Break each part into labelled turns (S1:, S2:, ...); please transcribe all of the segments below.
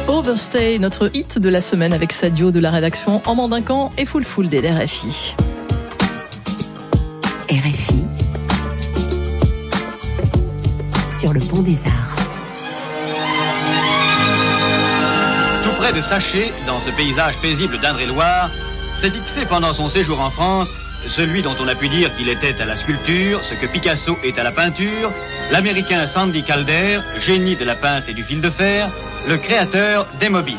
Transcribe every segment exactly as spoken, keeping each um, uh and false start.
S1: Overstay, notre hit de la semaine avec Sadio de la rédaction en Mandincan et Full Full des R F I.
S2: R F I sur le pont des Arts.
S3: Tout près de Saché, dans ce paysage paisible d'Indre-et-Loire, s'est fixé pendant son séjour en France celui dont on a pu dire qu'il était à la sculpture, ce que Picasso est à la peinture, l'américain Sandy Calder, génie de la pince et du fil de fer, le créateur des mobiles.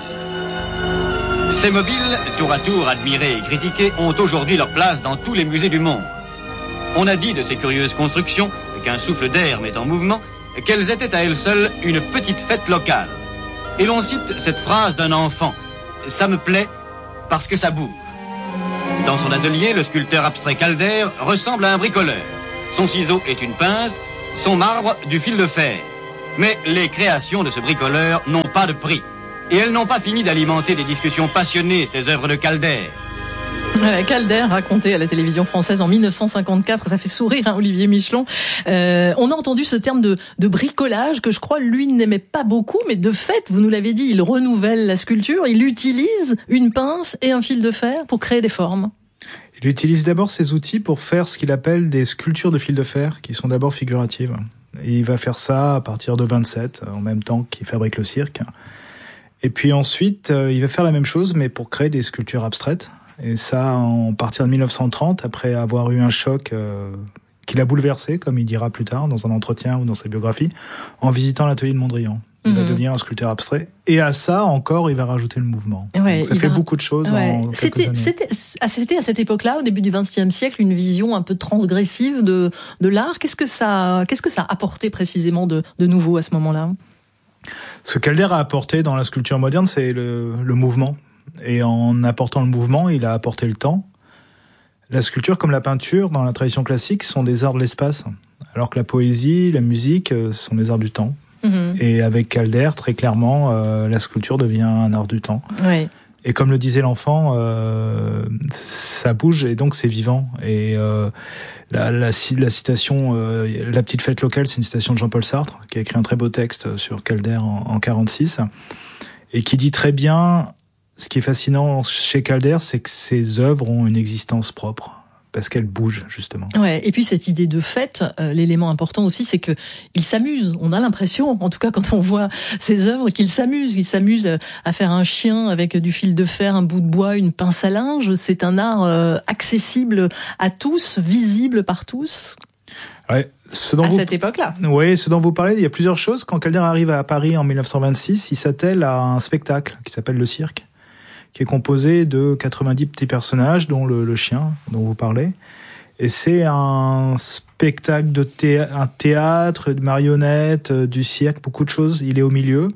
S3: Ces mobiles, tour à tour admirés et critiqués, ont aujourd'hui leur place dans tous les musées du monde. On a dit de ces curieuses constructions, qu'un souffle d'air met en mouvement, qu'elles étaient à elles seules une petite fête locale. Et l'on cite cette phrase d'un enfant, « Ça me plaît parce que ça bouge ». Dans son atelier, le sculpteur abstrait Calder ressemble à un bricoleur. Son ciseau est une pince, son marbre du fil de fer. Mais les créations de ce bricoleur n'ont pas de prix. Et elles n'ont pas fini d'alimenter des discussions passionnées, ces œuvres de Calder.
S1: Ouais, Calder raconté à la télévision française en mille neuf cent cinquante-quatre, ça fait sourire hein, Olivier Michelon. Euh, on a entendu ce terme de, de bricolage que je crois lui n'aimait pas beaucoup, mais de fait, vous nous l'avez dit, il renouvelle la sculpture, il utilise une pince et un fil de fer pour créer des formes.
S4: Il utilise d'abord ces outils pour faire ce qu'il appelle des sculptures de fil de fer, qui sont d'abord figuratives. Et il va faire ça à partir de vingt-sept, en même temps qu'il fabrique le cirque. Et puis ensuite, il va faire la même chose, mais pour créer des sculptures abstraites. Et ça, en partir de mille neuf cent trente, après avoir eu un choc euh, qui l'a bouleversé, comme il dira plus tard dans un entretien ou dans sa biographie, en visitant l'atelier de Mondrian. Il mmh. va devenir un sculpteur abstrait. Et à ça, encore, il va rajouter le mouvement. Ouais, Donc ça fait va... beaucoup de choses ouais. en quelques
S1: c'était,
S4: années.
S1: C'était, c'était à cette époque-là, au début du vingtième siècle, une vision un peu transgressive de, de l'art. Qu'est-ce que ça, qu'est-ce que ça a apporté précisément de, de nouveau à ce moment-là ?
S4: Ce que Calder a apporté dans la sculpture moderne, c'est le, le mouvement. Et en apportant le mouvement, il a apporté le temps. La sculpture, comme la peinture, dans la tradition classique, sont des arts de l'espace. Alors que la poésie, la musique, sont des arts du temps. Mmh. Et avec Calder, très clairement, euh, la sculpture devient un art du temps.
S1: Ouais.
S4: Et comme le disait l'enfant, euh, ça bouge et donc c'est vivant. Et euh, la, la, la citation, euh, la petite fête locale, c'est une citation de Jean-Paul Sartre, qui a écrit un très beau texte sur Calder en, en quarante-six, et qui dit très bien, ce qui est fascinant chez Calder, c'est que ses œuvres ont une existence propre. Parce qu'elle bouge, justement.
S1: Ouais. Et puis, cette idée de fête, euh, l'élément important aussi, c'est que il s'amuse. On a l'impression, en tout cas, quand on voit ses œuvres, qu'il s'amuse. Il s'amuse à faire un chien avec du fil de fer, un bout de bois, une pince à linge. C'est un art euh, accessible à tous, visible par tous.
S4: Ouais. Ce dont
S1: à
S4: vous...
S1: cette époque-là.
S4: Oui, ce dont vous parlez, il y a plusieurs choses. Quand Calder arrive à Paris en mille neuf cent vingt-six, il s'attelle à un spectacle qui s'appelle Le Cirque, qui est composé de quatre-vingt-dix petits personnages, dont le, le chien dont vous parlez. Et c'est un spectacle de thé- un théâtre, de marionnettes, du cirque, beaucoup de choses. Il est au milieu.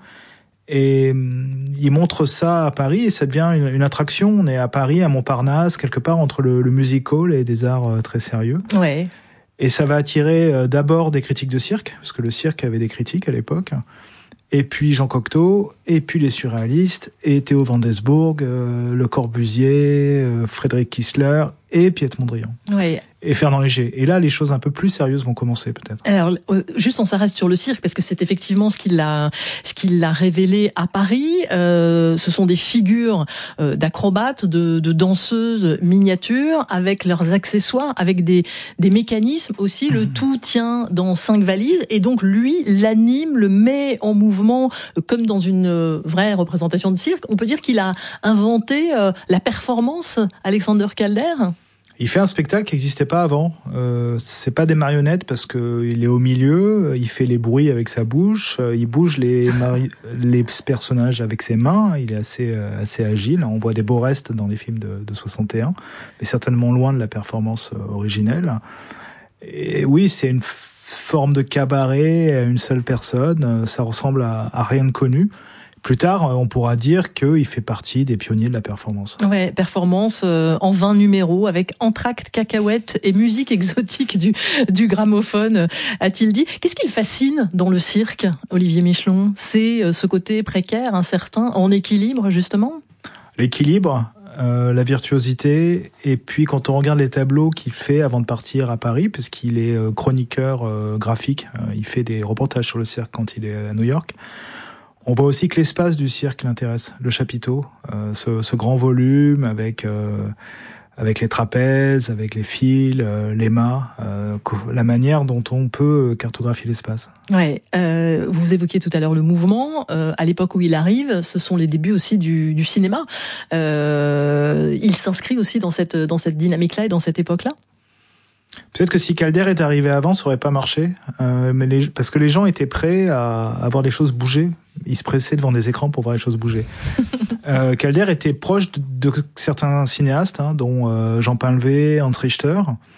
S4: Et il montre ça à Paris et ça devient une, une attraction. On est à Paris, à Montparnasse, quelque part entre le, le music hall et des arts très sérieux.
S1: Ouais.
S4: Et ça va attirer d'abord des critiques de cirque, parce que le cirque avait des critiques à l'époque. Et puis Jean Cocteau, et puis les surréalistes, et Théo Van Doesburg, euh, Le Corbusier, euh, Frédéric Kiesler, et Piet Mondrian.
S1: Ouais.
S4: Et Fernand Léger. Et là, les choses un peu plus sérieuses vont commencer, peut-être.
S1: Alors, euh, juste, on s'arrête sur le cirque, parce que c'est effectivement ce qu'il a, ce qu'il a révélé à Paris. Euh, ce sont des figures euh, d'acrobates, de, de danseuses miniatures, avec leurs accessoires, avec des, des mécanismes aussi. Le mmh. tout tient dans cinq valises, et donc lui l'anime, le met en mouvement, euh, comme dans une euh, vraie représentation de cirque. On peut dire qu'il a inventé euh, la performance, Alexander Calder.
S4: Il fait un spectacle qui n'existait pas avant. Euh, c'est pas des marionnettes parce que il est au milieu, il fait les bruits avec sa bouche, il bouge les mari- les personnages avec ses mains. Il est assez euh, assez agile. On voit des beaux restes dans les films de, de soixante et un, mais certainement loin de la performance originelle. Et oui, c'est une f- forme de cabaret à une seule personne. Ça ressemble à, à rien de connu. Plus tard, on pourra dire qu'il fait partie des pionniers de la performance.
S1: Ouais, performance euh, en vingt numéros avec entr'acte, cacahuètes et musique exotique du, du gramophone, a-t-il dit. Qu'est-ce qui le fascine dans le cirque, Olivier Michelon ? C'est euh, ce côté précaire, incertain, en équilibre, justement ?
S4: L'équilibre, euh, la virtuosité, et puis quand on regarde les tableaux qu'il fait avant de partir à Paris, puisqu'il est euh, chroniqueur euh, graphique, euh, il fait des reportages sur le cirque quand il est à New York, On voit aussi que l'espace du cirque l'intéresse, le chapiteau, euh, ce, ce grand volume avec euh, avec les trapèzes, avec les fils, euh, les mâts, euh, la manière dont on peut cartographier l'espace.
S1: Ouais, euh, vous évoquiez tout à l'heure le mouvement. Euh, à l'époque où il arrive, ce sont les débuts aussi du, du cinéma. Euh, il s'inscrit aussi dans cette dans cette dynamique-là et dans cette époque-là.
S4: Peut-être que si Calder est arrivé avant, ça aurait pas marché, euh, mais les, parce que les gens étaient prêts à, à voir les choses bouger. Ils se pressaient devant des écrans pour voir les choses bouger. euh, Calder était proche de, de certains cinéastes, hein, dont euh, Jean Painlevé, Hans Richter,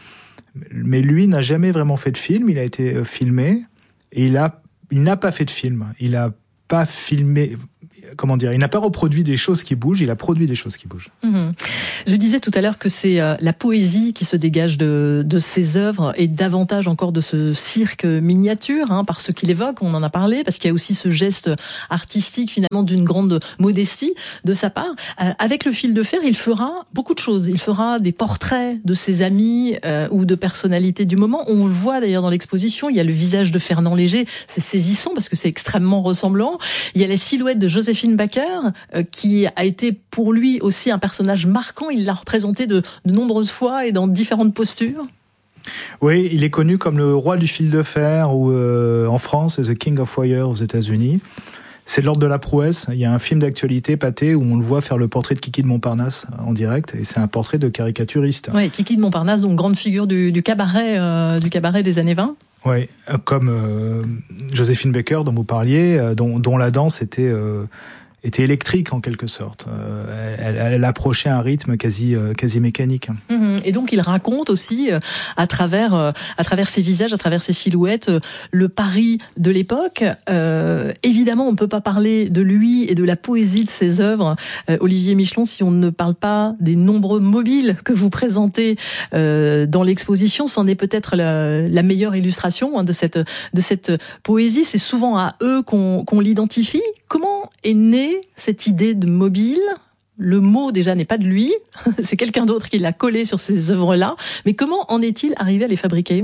S4: mais lui n'a jamais vraiment fait de film. Il a été filmé et il a, il n'a pas fait de film. Il a pas filmé. Comment dire, il n'a pas reproduit des choses qui bougent, il a produit des choses qui bougent.
S1: Mmh. Je disais tout à l'heure que c'est euh, la poésie qui se dégage de, de ses œuvres et davantage encore de ce cirque miniature, hein, par ce qu'il évoque, on en a parlé, parce qu'il y a aussi ce geste artistique finalement d'une grande modestie de sa part. Euh, avec le fil de fer, il fera beaucoup de choses. Il fera des portraits de ses amis euh, ou de personnalités du moment. On le voit d'ailleurs dans l'exposition, il y a le visage de Fernand Léger, c'est saisissant parce que c'est extrêmement ressemblant. Il y a la silhouette de Joséphine Baker, euh, qui a été pour lui aussi un personnage marquant. Il l'a représenté de, de nombreuses fois et dans différentes postures.
S4: Oui, il est connu comme le roi du fil de fer, ou euh, en France, The King of Wire aux États-Unis. C'est de l'ordre de la prouesse. Il y a un film d'actualité, Pâté, où on le voit faire le portrait de Kiki de Montparnasse en direct, et c'est un portrait de caricaturiste.
S1: Oui, Kiki de Montparnasse, donc grande figure du, du cabaret, euh, du cabaret des années vingt.
S4: Oui, comme euh, Joséphine Baker dont vous parliez, euh, dont, dont la danse était euh, était électrique en quelque sorte. Euh, elle, elle approchait un rythme quasi euh, quasi mécanique.
S1: Mmh, et donc il raconte aussi euh, à travers euh, à travers ses visages, à travers ses silhouettes, euh, le Paris de l'époque. Euh, évidemment, on ne peut pas parler de lui et de la poésie de ses œuvres, euh, Olivier Michelon, si on ne parle pas des nombreux mobiles que vous présentez euh, dans l'exposition. C'en est peut-être la, la meilleure illustration, hein, de cette de cette poésie. C'est souvent à eux qu'on qu'on l'identifie. Comment est née cette idée de mobile? Le mot déjà n'est pas de lui, c'est quelqu'un d'autre qui l'a collé sur ces œuvres-là. Mais comment en est-il arrivé à les fabriquer?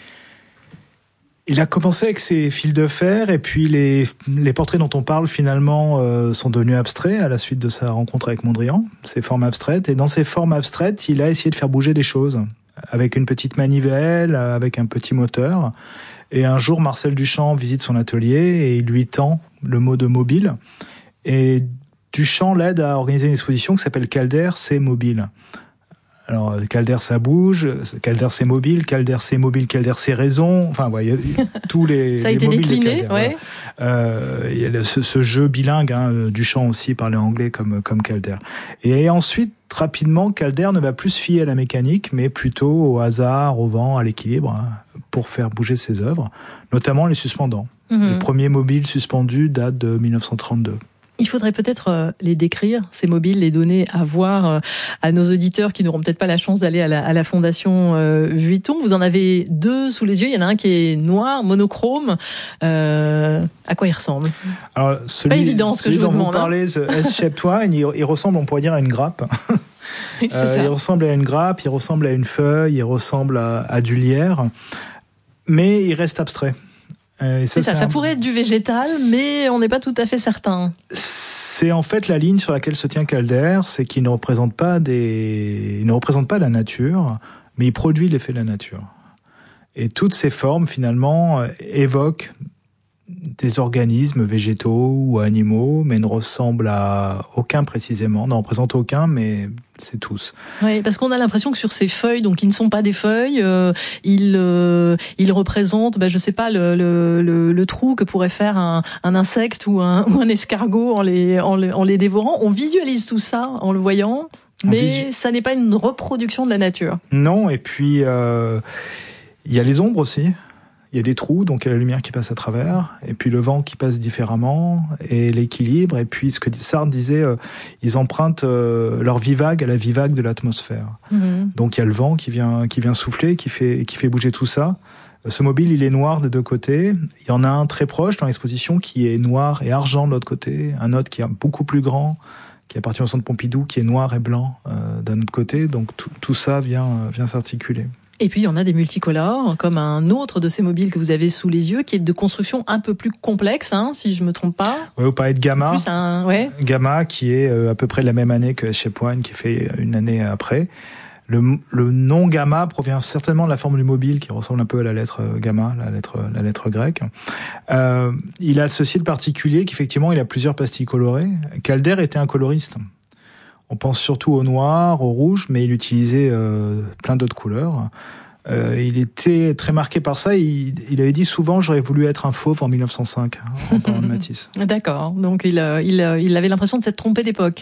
S4: Il a commencé avec ses fils de fer, et puis les, les portraits dont on parle finalement euh, sont devenus abstraits à la suite de sa rencontre avec Mondrian, ces formes abstraites. Et dans ces formes abstraites, il a essayé de faire bouger des choses, avec une petite manivelle, avec un petit moteur. Et un jour, Marcel Duchamp visite son atelier et il lui tend le mot de mobile. Et Duchamp l'aide à organiser une exposition qui s'appelle Calder, c'est mobile. Alors, Calder, ça bouge, Calder, c'est mobile, Calder, c'est mobile, Calder, c'est raison. Enfin, ouais, tous les,
S1: ça a
S4: les
S1: été
S4: mobiles
S1: décliné,
S4: de Calder.
S1: Ouais.
S4: Euh, il y a ce, ce jeu bilingue, hein, Duchamp aussi parlait anglais comme, comme Calder. Et ensuite, rapidement, Calder ne va plus se fier à la mécanique, mais plutôt au hasard, au vent, à l'équilibre, hein, pour faire bouger ses œuvres, notamment les suspendants. Mm-hmm. Les premiers mobiles suspendus datent de dix-neuf cent trente-deux.
S1: Il faudrait peut-être les décrire, ces mobiles, les donner à voir à nos auditeurs qui n'auront peut-être pas la chance d'aller à la, à la Fondation euh, Vuitton. Vous en avez deux sous les yeux. Il y en a un qui est noir, monochrome. Euh, à quoi il ressemble?
S4: Alors, celui,
S1: pas évident ce que je vous
S4: demande.
S1: Celui dont
S4: vous parlez, The S-Shaped Wine, il, il ressemble, on pourrait dire, à une grappe.
S1: C'est
S4: euh,
S1: ça.
S4: Il ressemble à une grappe, il ressemble à une feuille, il ressemble à, à du lierre, mais il reste abstrait.
S1: Euh, ça, c'est ça, ça un... pourrait être du végétal, mais on n'est pas tout à fait certain.
S4: C'est en fait la ligne sur laquelle se tient Calder, c'est qu'il ne représente pas des, il ne représente pas la nature, mais il produit l'effet de la nature. Et toutes ces formes, finalement, évoquent des organismes végétaux ou animaux, mais ne ressemblent à aucun précisément, n'en représentent aucun, mais c'est tous.
S1: Oui, parce qu'on a l'impression que sur ces feuilles, donc qui ne sont pas des feuilles, euh, ils euh, ils représentent, ben, je sais pas, le, le, le, le trou que pourrait faire un, un insecte ou un, ou un escargot en les, en, les, en les dévorant. On visualise tout ça en le voyant, mais visu... ça n'est pas une reproduction de la nature.
S4: Non, et puis euh, il y a les ombres aussi. Il y a des trous, donc il y a la lumière qui passe à travers, et puis le vent qui passe différemment, et l'équilibre, et puis ce que Sartre disait, euh, ils empruntent euh, leur vie vague à la vie vague de l'atmosphère. Mmh. Donc il y a le vent qui vient, qui vient souffler, qui fait, qui fait bouger tout ça. Ce mobile, il est noir de deux côtés. Il y en a un très proche dans l'exposition qui est noir et argent de l'autre côté, un autre qui est beaucoup plus grand, qui appartient au centre Pompidou, qui est noir et blanc euh, d'un autre côté. Donc tout, tout ça vient, vient s'articuler.
S1: Et puis il y en a des multicolores, comme un autre de ces mobiles que vous avez sous les yeux, qui est de construction un peu plus complexe, hein, si je me trompe pas.
S4: Ouais, vous parlez de Gamma.
S1: Plus un, ouais.
S4: Gamma, qui est euh, à peu près la même année que Shape One, qui fait une année après. Le, le nom Gamma provient certainement de la forme du mobile, qui ressemble un peu à la lettre Gamma, la lettre, la lettre grecque. Euh, il a ceci de particulier qu'effectivement, il a plusieurs pastilles colorées. Calder était un coloriste. On pense surtout au noir, au rouge, mais il utilisait euh, plein d'autres couleurs. Euh, il était très marqué par ça. Il, il avait dit souvent, j'aurais voulu être un fauve en mille neuf cent cinq, en parlant de Matisse.
S1: D'accord. Donc il, il, il avait l'impression de s'être trompé d'époque.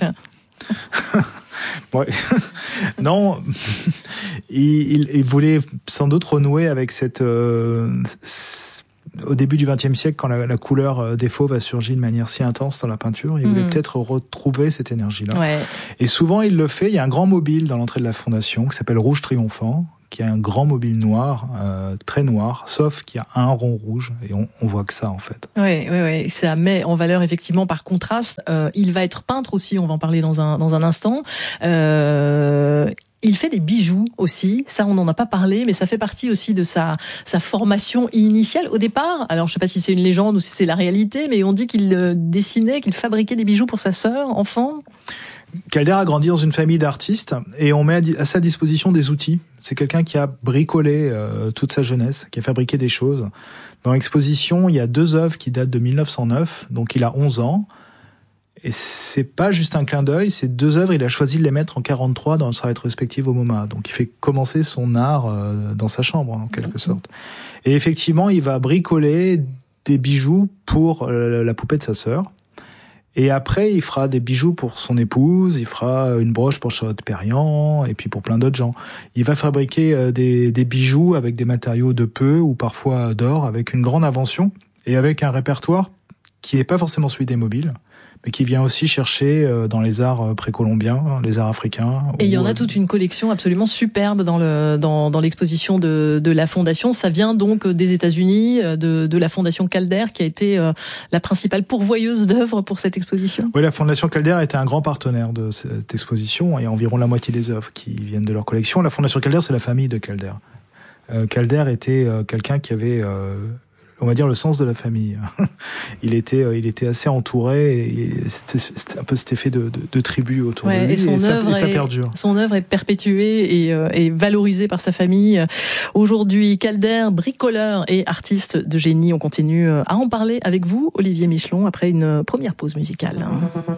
S4: Ouais. Non, il, il, il voulait sans doute renouer avec cette... Euh, au début du vingtième siècle, quand la, la couleur des fauves a surgi de manière si intense dans la peinture, il voulait mmh. peut-être retrouver cette énergie-là.
S1: Ouais.
S4: Et souvent, il le fait. Il y a un grand mobile dans l'entrée de la fondation qui s'appelle Rouge Triomphant, qui a un grand mobile noir, euh, très noir, sauf qu'il y a un rond rouge, et on, on voit que ça, en fait.
S1: Oui, oui, oui. Ça met en valeur, effectivement, par contraste. Euh, il va être peintre aussi, on va en parler dans un, dans un instant. Euh, il fait des bijoux aussi, ça on n'en a pas parlé, mais ça fait partie aussi de sa, sa formation initiale. Au départ, alors je sais pas si c'est une légende ou si c'est la réalité, mais on dit qu'il euh, dessinait, qu'il fabriquait des bijoux pour sa sœur, enfant.
S4: Calder a grandi dans une famille d'artistes et on met à sa disposition des outils. C'est quelqu'un qui a bricolé euh, toute sa jeunesse, qui a fabriqué des choses. Dans l'exposition, il y a deux œuvres qui datent de mille neuf cent neuf, donc il a onze ans. Et c'est pas juste un clin d'œil, ces deux œuvres, il a choisi de les mettre en quarante-trois dans sa rétrospective au MoMA. Donc il fait commencer son art euh, dans sa chambre, en quelque sorte. Et effectivement, il va bricoler des bijoux pour euh, la poupée de sa sœur. Et après, il fera des bijoux pour son épouse, il fera une broche pour Charlotte Perriand, et puis pour plein d'autres gens. Il va fabriquer euh, des, des bijoux avec des matériaux de peu, ou parfois d'or, avec une grande invention, et avec un répertoire qui n'est pas forcément celui des mobiles, mais qui vient aussi chercher dans les arts précolombiens, les arts africains.
S1: Et il y en a toute une collection absolument superbe dans le dans dans l'exposition de de la fondation. Ça vient donc des États-Unis, de de la fondation Calder, qui a été la principale pourvoyeuse d'œuvres pour cette exposition.
S4: Oui, la fondation Calder a été un grand partenaire de cette exposition. Il y a environ la moitié des œuvres qui viennent de leur collection. La fondation Calder, c'est la famille de Calder. Euh, Calder était euh, quelqu'un qui avait euh, on va dire le sens de la famille. il était, il était assez entouré et c'était, c'était un peu cet effet de, de, de tribu autour
S1: ouais,
S4: de lui
S1: et, son
S4: et, ça,
S1: œuvre
S4: et ça
S1: est,
S4: perdure.
S1: Son œuvre est perpétuée et, euh, et valorisée par sa famille. Aujourd'hui, Calder, bricoleur et artiste de génie. On continue à en parler avec vous, Olivier Michelon, après une première pause musicale.